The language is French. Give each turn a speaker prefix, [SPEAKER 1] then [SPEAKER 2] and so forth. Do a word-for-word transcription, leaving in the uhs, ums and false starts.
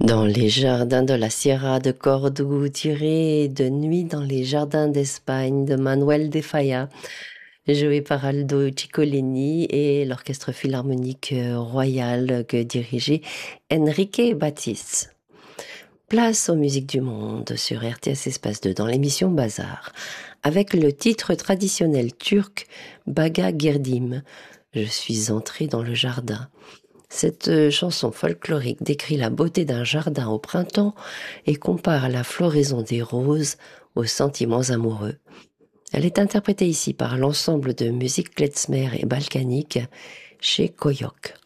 [SPEAKER 1] Dans les jardins de la Sierra de Cordoue, tiré de Nuit dans les jardins d'Espagne de Manuel de Falla, joué par Aldo Ciccolini et l'Orchestre Philharmonique euh, Royal que dirigeait Enrique Batiste. Place aux musiques du monde sur R T S Espace deux dans l'émission Bazar, avec le titre traditionnel turc Baga Girdim. Je suis entré dans le jardin. Cette chanson folklorique décrit la beauté d'un jardin au printemps et compare la floraison des roses aux sentiments amoureux. Elle est interprétée ici par l'ensemble de musique klezmer et balkanique chez Koyok.